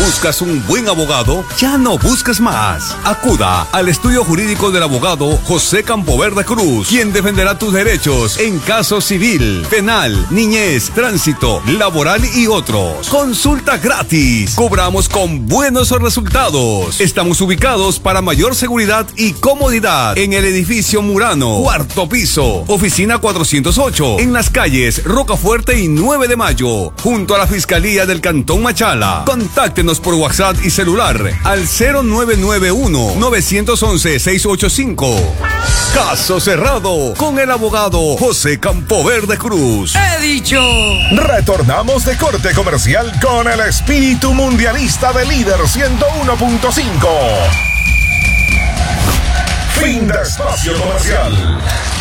¿Buscas un buen abogado? Ya no busques más. Acuda al estudio jurídico del abogado José Campoverde Cruz, quien defenderá tus derechos en caso civil, penal, niñez, tránsito, laboral y otros. Consulta gratis. Cobramos con buenos resultados. Estamos ubicados para mayor seguridad y comodidad en el edificio Murano, cuarto piso, oficina 408, en las calles Rocafuerte y 9 de Mayo, junto a la Fiscalía del Cantón Machala. Contáctenos por WhatsApp y celular al 0991-911-685. Caso cerrado con el abogado José Campoverde Cruz. ¡He dicho! Retornamos de corte comercial con el espíritu mundialista de Líder 101.5. Fin de espacio comercial.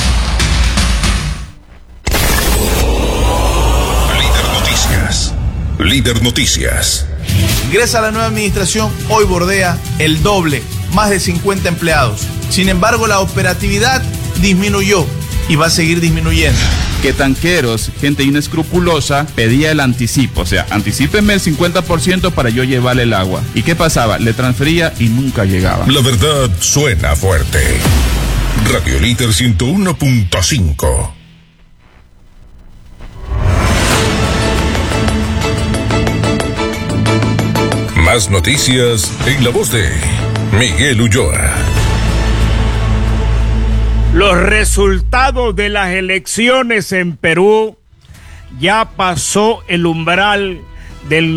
Líder Noticias. Ingresa a la nueva administración, hoy bordea el doble, más de 50 empleados. Sin embargo, la operatividad disminuyó y va a seguir disminuyendo. Que tanqueros, gente inescrupulosa, pedía el anticipo, o sea, anticípenme el 50% para yo llevarle el agua. ¿Y qué pasaba? Le transfería y nunca llegaba. La verdad suena fuerte. Radio Líder 101.5. Más noticias en la voz de Miguel Ulloa. Los resultados de las elecciones en Perú ya pasó el umbral del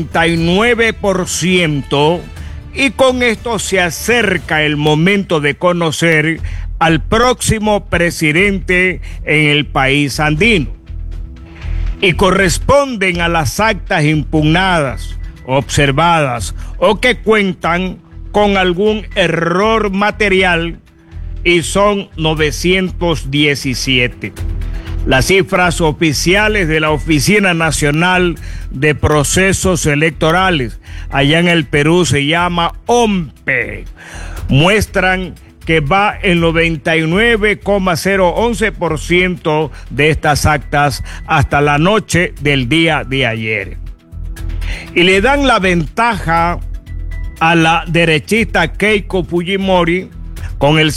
99% y con esto se acerca el momento de conocer al próximo presidente en el país andino. Y corresponden a las actas impugnadas, observadas o que cuentan con algún error material y son 917. Las cifras oficiales de la Oficina Nacional de Procesos Electorales, allá en el Perú se llama OMPE, muestran que va el 99,011% de estas actas hasta la noche del día de ayer. Y le dan la ventaja a la derechista Keiko Fujimori con el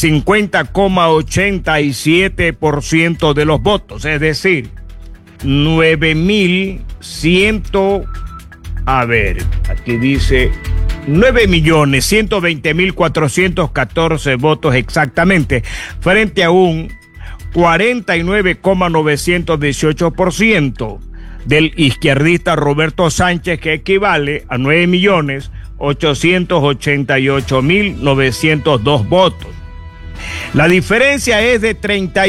50,87% de los votos, es decir, 9.120.414 votos exactamente, frente a un 49,918% del izquierdista Roberto Sánchez, que equivale a 9.888.902 votos. La diferencia es de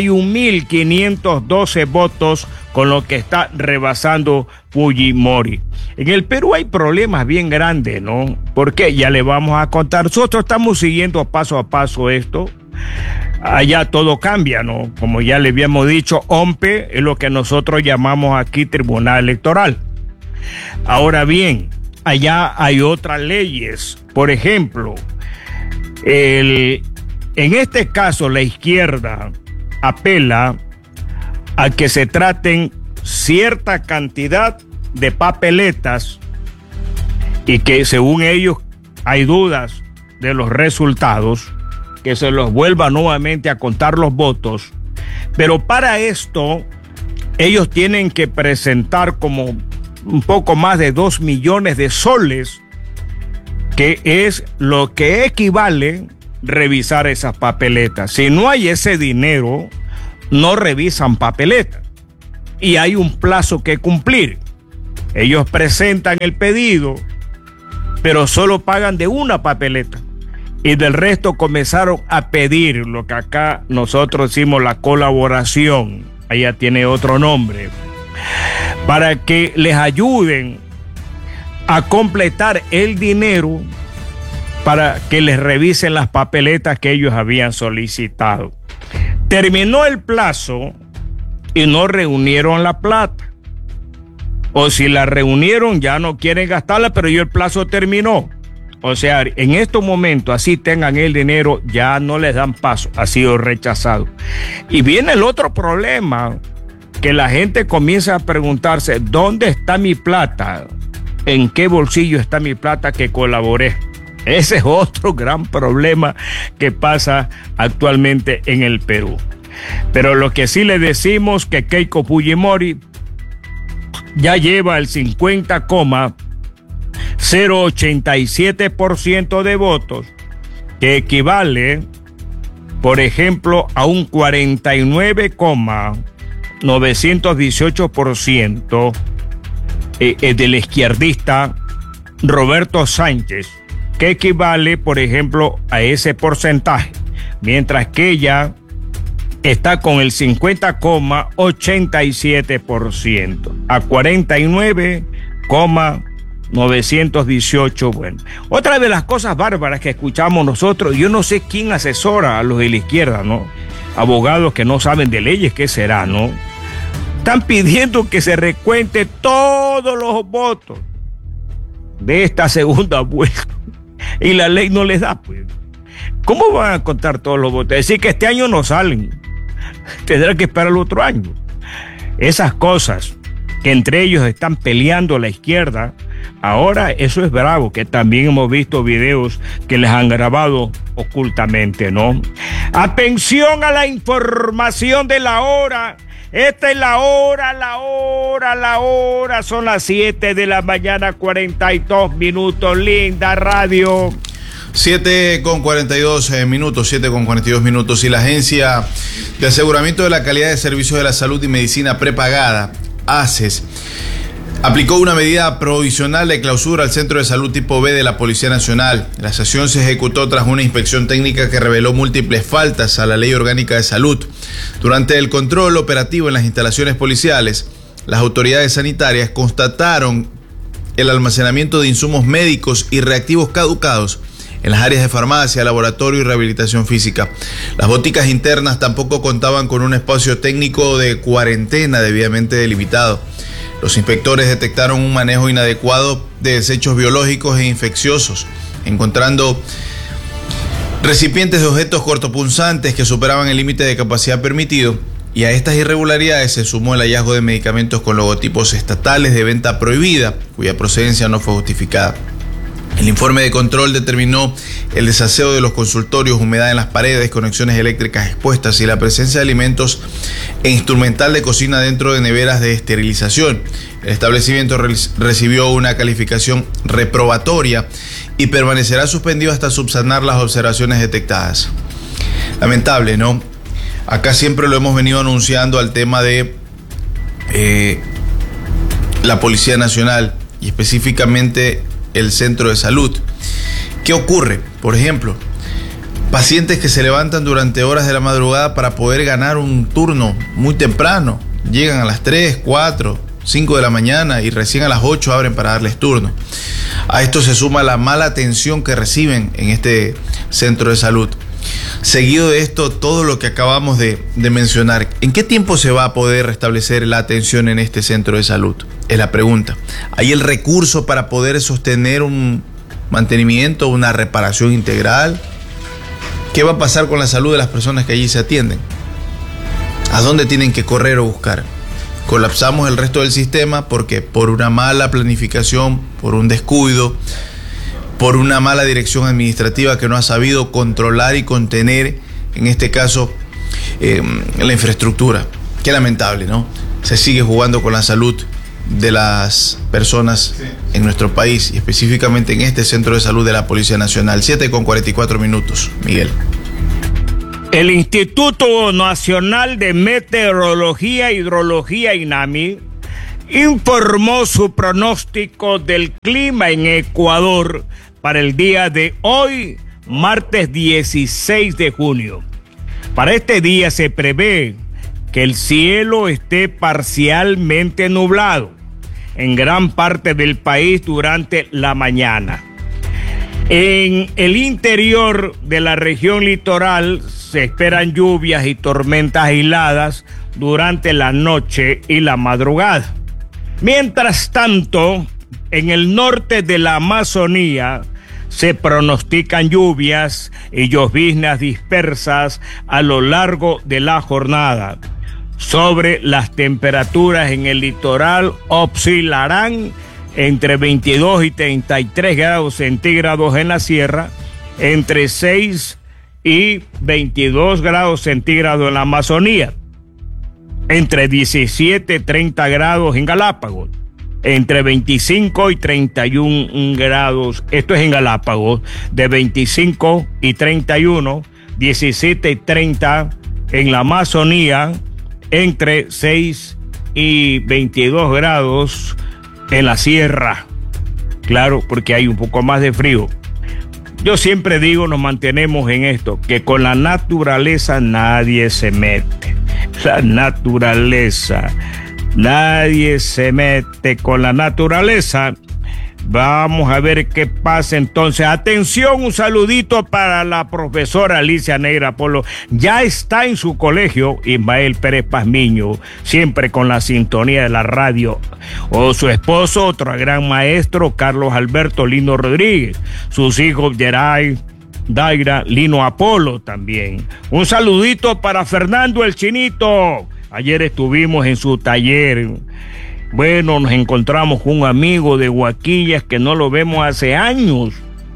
31.512 votos, con lo que está rebasando Fujimori. En el Perú hay problemas bien grandes, ¿no? Porque ya le vamos a contar. Nosotros estamos siguiendo paso a paso esto. Allá todo cambia, ¿no? Como ya le habíamos dicho, OMPE es lo que nosotros llamamos aquí Tribunal Electoral. Ahora bien, allá hay otras leyes. Por ejemplo, en este caso la izquierda apela a que se traten cierta cantidad de papeletas y que según ellos hay dudas de los resultados, que se los vuelva nuevamente a contar los votos, pero para esto ellos tienen que presentar como un poco más de 2 millones de soles, que es lo que equivale revisar esas papeletas. Si no hay ese dinero, no revisan papeletas y hay un plazo que cumplir. Ellos presentan el pedido, pero solo pagan de una papeleta y del resto comenzaron a pedir lo que acá nosotros hicimos la colaboración, allá tiene otro nombre, para que les ayuden a completar el dinero para que les revisen las papeletas que ellos habían solicitado. Terminó el plazo y no reunieron la plata. O si la reunieron ya no quieren gastarla, pero ya el plazo terminó. O sea, en estos momentos, así tengan el dinero, ya no les dan paso, ha sido rechazado. Y viene el otro problema, que la gente comienza a preguntarse, ¿dónde está mi plata? ¿En qué bolsillo está mi plata que colaboré? Ese es otro gran problema que pasa actualmente en el Perú. Pero lo que sí le decimos que Keiko Fujimori ya lleva el 50,087% de votos, que equivale, por ejemplo, a un 49,918% del izquierdista Roberto Sánchez, que equivale, por ejemplo, a ese porcentaje, mientras que ella está con el 50,87%, a 49,918. Bueno, otra de las cosas bárbaras que escuchamos nosotros, yo no sé quién asesora a los de la izquierda, ¿no? Abogados que no saben de leyes, ¿qué será, no? Están pidiendo que se recuente todos los votos de esta segunda vuelta y la ley no les da, pues. ¿Cómo van a contar todos los votos? Es decir, que este año no salen, tendrán que esperar el otro año. Esas cosas que entre ellos están peleando la izquierda, ahora eso es bravo, que también hemos visto videos que les han grabado ocultamente, ¿no? Atención a la información de la hora. Esta es la hora, son las 7 de la mañana, 42 minutos, linda radio. 7:42 minutos, y la Agencia de Aseguramiento de la Calidad de Servicios de la Salud y Medicina Prepagada, ACES, aplicó una medida provisional de clausura al Centro de Salud Tipo B de la Policía Nacional. La sesión se ejecutó tras una inspección técnica que reveló múltiples faltas a la Ley Orgánica de Salud. Durante el control operativo en las instalaciones policiales, las autoridades sanitarias constataron el almacenamiento de insumos médicos y reactivos caducados en las áreas de farmacia, laboratorio y rehabilitación física. Las boticas internas tampoco contaban con un espacio técnico de cuarentena debidamente delimitado. Los inspectores detectaron un manejo inadecuado de desechos biológicos e infecciosos, encontrando recipientes de objetos cortopunzantes que superaban el límite de capacidad permitido, y a estas irregularidades se sumó el hallazgo de medicamentos con logotipos estatales de venta prohibida, cuya procedencia no fue justificada. El informe de control determinó el desaseo de los consultorios, humedad en las paredes, conexiones eléctricas expuestas y la presencia de alimentos e instrumental de cocina dentro de neveras de esterilización. El establecimiento recibió una calificación reprobatoria y permanecerá suspendido hasta subsanar las observaciones detectadas. Lamentable, ¿no? Acá siempre lo hemos venido anunciando al tema de la Policía Nacional y específicamente el centro de salud. ¿Qué ocurre? Por ejemplo, pacientes que se levantan durante horas de la madrugada para poder ganar un turno muy temprano, llegan a las 3, 4, 5 de la mañana y recién a las 8 abren para darles turno. A esto se suma la mala atención que reciben en este centro de salud. Seguido de esto, todo lo que acabamos de mencionar. ¿En qué tiempo se va a poder restablecer la atención en este centro de salud? Es la pregunta. ¿Hay el recurso para poder sostener un mantenimiento, una reparación integral? ¿Qué va a pasar con la salud de las personas que allí se atienden? ¿A dónde tienen que correr o buscar? Colapsamos el resto del sistema porque por una mala planificación, por un descuido, por una mala dirección administrativa que no ha sabido controlar y contener, en este caso, la infraestructura. Qué lamentable, ¿no? Se sigue jugando con la salud de las personas en nuestro país y específicamente en este centro de salud de la Policía Nacional. 7:44 minutos, Miguel. El Instituto Nacional de Meteorología e Hidrología, INAMI, informó su pronóstico del clima en Ecuador para el día de hoy, martes 16 de junio. Para este día se prevé que el cielo esté parcialmente nublado en gran parte del país durante la mañana. En el interior de la región litoral se esperan lluvias y tormentas aisladas durante la noche y la madrugada. Mientras tanto, en el norte de la Amazonía se pronostican lluvias y lloviznas dispersas a lo largo de la jornada. Sobre las temperaturas en el litoral oscilarán entre 22 y 33 grados centígrados en la sierra, entre 6 y 22 grados centígrados en la Amazonía, entre 17 y 30 grados en Galápagos, entre 25 y 31 grados, esto es en Galápagos, de 25 y 31, 17 y 30 en la Amazonía, entre 6 y 22 grados en la sierra. Claro, porque hay un poco más de frío. Yo siempre digo, nos mantenemos en esto, que con la naturaleza nadie se mete. La naturaleza, nadie se mete con la naturaleza. Vamos a ver qué pasa entonces. Atención, un saludito para la profesora Alicia Negra Polo. Ya está en su colegio Ismael Pérez Pazmiño, siempre con la sintonía de la radio. O su esposo, otro gran maestro, Carlos Alberto Lino Rodríguez. Sus hijos Geray, Daira, Lino Apolo también. Un saludito para Fernando el Chinito. Ayer estuvimos en su taller. Bueno, nos encontramos con un amigo de Guaquillas que no lo vemos hace años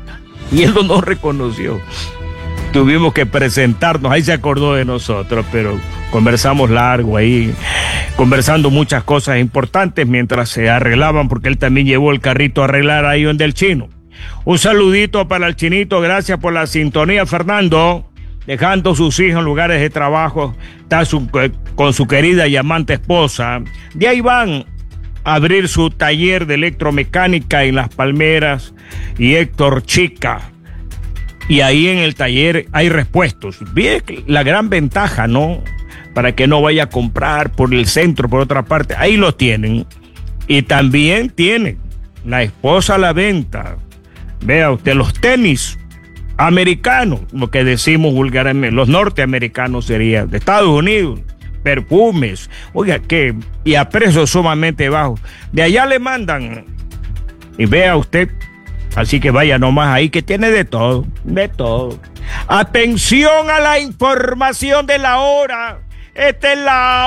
y él no nos reconoció. Tuvimos que presentarnos, ahí se acordó de nosotros, pero conversamos largo ahí, conversando muchas cosas importantes mientras se arreglaban, porque él también llevó el carrito a arreglar ahí donde el chino. Un saludito para el Chinito, gracias por la sintonía, Fernando. Dejando sus hijos en lugares de trabajo, está con su querida y amante esposa. De ahí van a abrir su taller de electromecánica en Las Palmeras y Héctor Chica. Y ahí en el taller hay repuestos. Bien, la gran ventaja, ¿no? Para que no vaya a comprar por el centro, por otra parte. Ahí lo tienen. Y también tienen la esposa a la venta. Vea usted los tenis americanos, lo que decimos vulgarmente, los norteamericanos serían, de Estados Unidos, perfumes, oiga, que, y a precios sumamente bajos. De allá le mandan, y vea usted, así que vaya nomás ahí, que tiene de todo, de todo. Atención a la información de la hora. Esta es la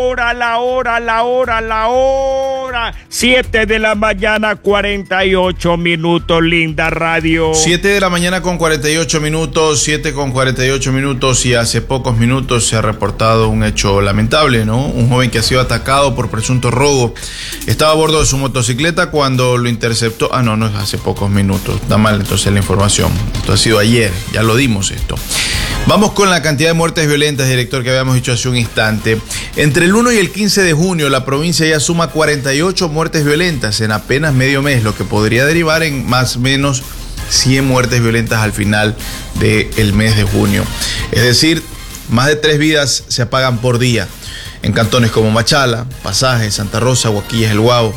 hora. 7 de la mañana, 48 minutos, linda radio. 7 de la mañana con 48 minutos, 7 con 48 minutos, y hace pocos minutos se ha reportado un hecho lamentable, ¿no? Un joven que ha sido atacado por presunto robo. Estaba a bordo de su motocicleta cuando lo interceptó. No es hace pocos minutos. Está mal entonces la información. Esto ha sido ayer, ya lo dimos esto. Vamos con la cantidad de muertes violentas, director, que habíamos dicho hace un instante. Entre el 1 y el 15 de junio, la provincia ya suma 48 muertes violentas en apenas medio mes, lo que podría derivar en más o menos 100 muertes violentas al final del mes de junio. Es decir, más de 3 vidas se apagan por día en cantones como Machala, Pasaje, Santa Rosa, Guaquillas, El Guavo.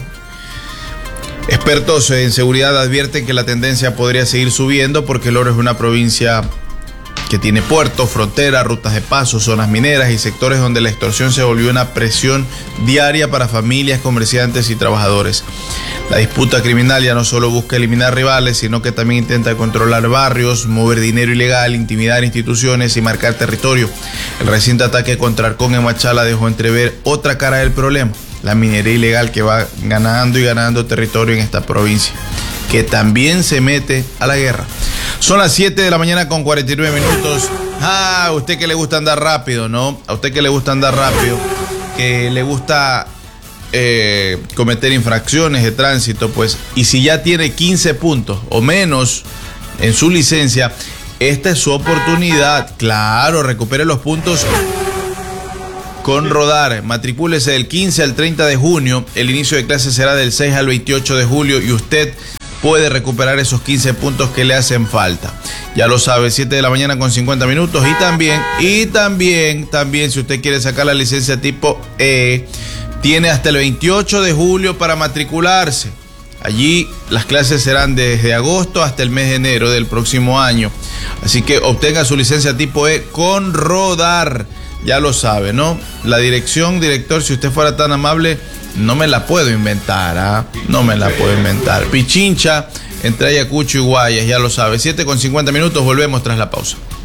Expertos en seguridad advierten que la tendencia podría seguir subiendo porque el Oro es una provincia que tiene puertos, fronteras, rutas de paso, zonas mineras y sectores donde la extorsión se volvió una presión diaria para familias, comerciantes y trabajadores. La disputa criminal ya no solo busca eliminar rivales, sino que también intenta controlar barrios, mover dinero ilegal, intimidar instituciones y marcar territorio. El reciente ataque contra Arcón en Machala dejó entrever otra cara del problema: la minería ilegal que va ganando y ganando territorio en esta provincia, que también se mete a la guerra. Son las 7 de la mañana con 49 minutos. A usted que le gusta andar rápido, ¿no? A usted que le gusta andar rápido, que le gusta cometer infracciones de tránsito, pues, y si ya tiene 15 puntos o menos en su licencia, esta es su oportunidad. Claro, recupere los puntos con Rodar. Matricúlese del 15 al 30 de junio. El inicio de clases será del 6 al 28 de julio y usted puede recuperar esos 15 puntos que le hacen falta. Ya lo sabe, 7 de la mañana con 50 minutos. Y también, si usted quiere sacar la licencia tipo E, tiene hasta el 28 de julio para matricularse. Allí las clases serán desde agosto hasta el mes de enero del próximo año. Así que obtenga su licencia tipo E con Rodar. Ya lo sabe, ¿no? La dirección, director, si usted fuera tan amable, no me la puedo inventar, no me la puedo inventar. Pichincha, entre Ayacucho y Guayas, ya lo sabe. 7 con 50 minutos, volvemos tras la pausa.